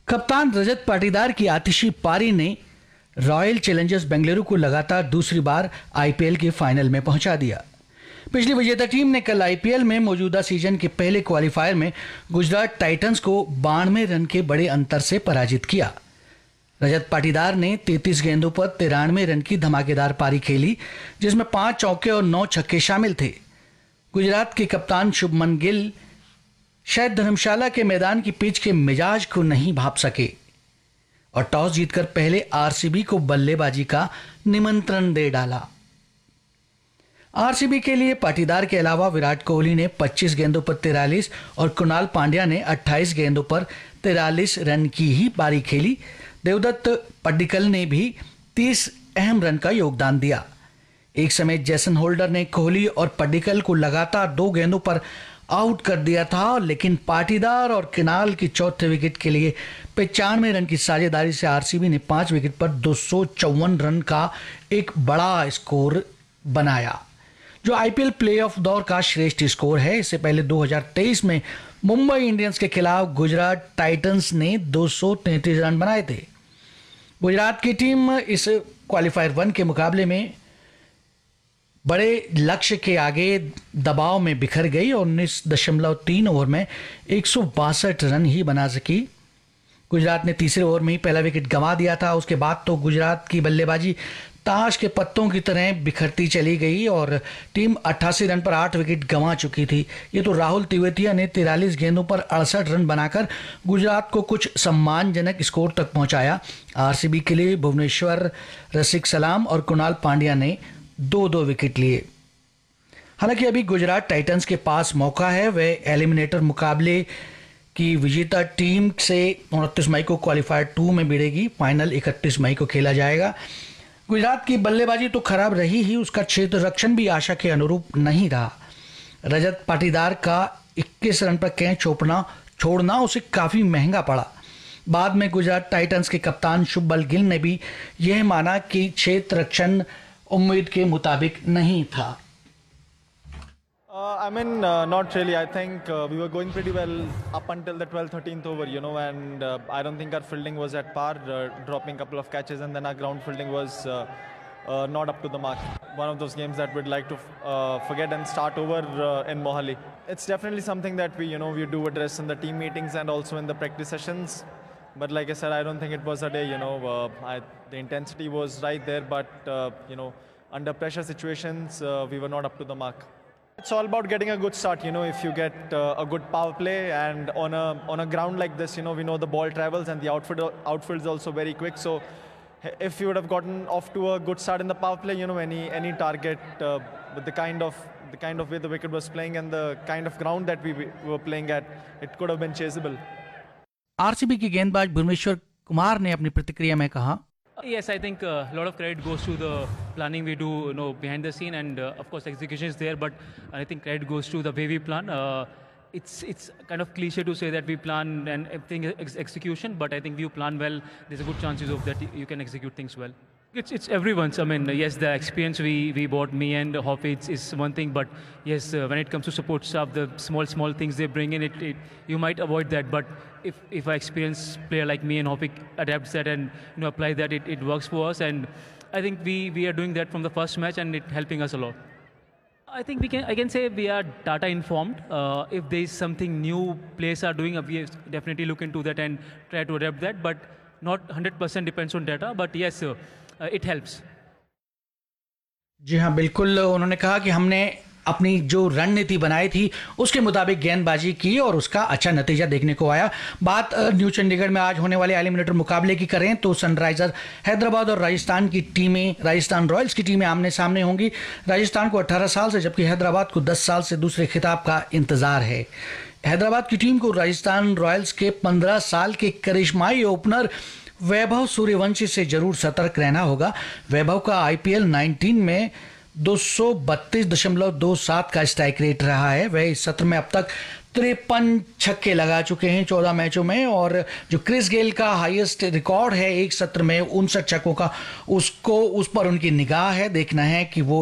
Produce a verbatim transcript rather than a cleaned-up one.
कप्तान रजत पाटीदार की आतिशी पारी ने रॉयल चैलेंजर्स बेंगलुरु को लगातार दूसरी बार आईपीएल के फाइनल में पहुंचा दिया। पिछली विजेता टीम ने कल आईपीएल में मौजूदा सीजन के पहले क्वालिफायर में गुजरात टाइटंस को बानवे रन के बड़े अंतर से पराजित किया। रजत पाटीदार ने तैंतीस गेंदों पर तिरानवे रन की धमाकेदार पारी खेली, जिसमें पांच चौके और नौ छक्के शामिल थे। गुजरात के कप्तान शुभमन गिल शायद धर्मशाला के मैदान की पिच के मिजाज को नहीं भाप सके और टॉस जीतकर पहले आरसीबी को बल्लेबाजी का निमंत्रण दे डाला। आरसीबी के लिए पाटीदार के अलावा विराट कोहली ने पच्चीस गेंदों पर तिरालीस और कुणाल पांड्या ने अट्ठाईस गेंदों पर तिरालीस रन की ही पारी खेली। देवदत्त पड्डीकल ने भी तीस अहम रन का योगदान दिया। एक समय जैसन होल्डर ने कोहली और पड्डीकल को लगातार दो गेंदों पर आउट कर दिया था, लेकिन पाटीदार और कुणाल की चौथे विकेट के लिए पचानवे रन की साझेदारी से आरसीबी ने पांच विकेट पर दो सौ चौवन रन का एक बड़ा स्कोर बनाया, जो आईपीएल प्लेऑफ दौर का श्रेष्ठ स्कोर है। इससे पहले दो हज़ार तेईस में मुंबई इंडियंस के खिलाफ गुजरात टाइटंस ने दो सौ तैंतीस रन बनाए थे। गुजरात की टीम इस क्वालिफायर वन के मुकाबले में बड़े लक्ष्य के आगे दबाव में बिखर गई और उन्नीस दशमलव तीन ओवर में एक सौ बासठ रन ही बना सकी। गुजरात ने तीसरे ओवर में ही पहला विकेट गंवा दिया था। उसके बाद तो गुजरात की बल्लेबाजी ताश के पत्तों की तरह बिखरती चली गई और टीम अट्ठासी रन पर आठ विकेट गंवा चुकी थी। ये तो राहुल तिवेतिया ने तिरालीस गेंदों पर अड़सठ रन बनाकर गुजरात को कुछ सम्मानजनक स्कोर तक पहुंचाया। आरसीबी के लिए भुवनेश्वर रसिक सलाम और कुणाल पांड्या ने दो दो विकेट लिए। हालांकि अभी गुजरात टाइटंस के पास मौका है, वह एलिमिनेटर मुकाबले की विजेता टीम से उनतीस मई को क्वालिफायर टू में भिड़ेगी। फाइनल इकतीस मई को खेला जाएगा। गुजरात की बल्लेबाजी तो खराब रही ही, उसका क्षेत्र रक्षण भी आशा के अनुरूप नहीं रहा। रजत पाटीदार का इक्कीस रन पर कैच छोड़ना छोड़ना उसे काफी महंगा पड़ा। बाद में गुजरात टाइटंस के कप्तान शुभमन गिल ने भी यह माना कि क्षेत्र रक्षण उम्मीद के मुताबिक नहीं था। Uh, I mean, uh, not really. I think uh, we were going pretty well up until the twelfth, thirteenth over, you know, and uh, I don't think our fielding was at par, uh, dropping a couple of catches, and then our ground fielding was uh, uh, not up to the mark. One of those games that we'd like to uh, forget and start over uh, in Mohali. It's definitely something that we, you know, we do address in the team meetings and also in the practice sessions. But like I said, I don't think it was a day, you know, uh, I, the intensity was right there, but, uh, you know, under pressure situations, uh, we were not up to the mark. It's all about getting a good start, you know, if you get uh, a good power play and on a on a ground like this, you know, we know the ball travels and the outfield, outfield is also very quick. So if you would have gotten off to a good start in the power play, you know, any any target uh, with the kind of the kind of way the wicket was playing and the kind of ground that we, we were playing at, it could have been chaseable. RCB के गेंदबाज भुवनेश्वर कुमार ने अपनी प्रतिक्रिया में कहा, Yes, I think uh, a lot of credit goes to the planning we do, you know, behind the scene, and uh, of course execution is there. But I think credit goes to the way we plan. Uh, it's it's kind of cliche to say that we plan and everything is execution, but I think if you plan well, there's a good chances of that you can execute things well. It's it's everyone's. I mean, yes, the experience we we bought, me and Hoppe, is one thing, but yes, uh, when it comes to support staff, the small small things they bring in, it, it you might avoid that. But if if an experienced player like me and Hoppe adapts that and you know apply that, it, it works for us. And I think we we are doing that from the first match, and it helping us a lot. I think we can I can say we are data informed. Uh, if there is something new players are doing, we definitely look into that and try to adapt that. But not one hundred percent depends on data. But yes, uh, uh, it helps. जी हाँ, बिल्कुल। उन्होंने कहा कि हमने अपनी जो रणनीति बनाई थी उसके मुताबिक गेंदबाजी की और उसका अच्छा नतीजा देखने को आया। बात न्यू चंडीगढ़ में आज होने वाले एलिमिनेटर मुकाबले की करें तो सनराइजर हैदराबाद और राजस्थान की टीमें राजस्थान रॉयल्स की टीमें आमने सामने होंगी। राजस्थान को अठारह साल से जबकि हैदराबाद को दस साल से दूसरे खिताब का इंतजार है। हैदराबाद की टीम को राजस्थान रॉयल्स के पंद्रह साल के करिश्माई ओपनर वैभव सूर्यवंशी से जरूर सतर्क रहना होगा। वैभव का आईपीएल नाइनटीन में दो सौ बत्तीस दशमलव दो सात का स्ट्राइक रेट रहा है। वह इस सत्र में अब तक तिरपन छक्के लगा चुके हैं चौदह मैचों में, और जो क्रिस गेल का हाईएस्ट रिकॉर्ड है एक सत्र में उनसठ छक्कों का, उसको उस पर उनकी निगाह है। देखना है कि वो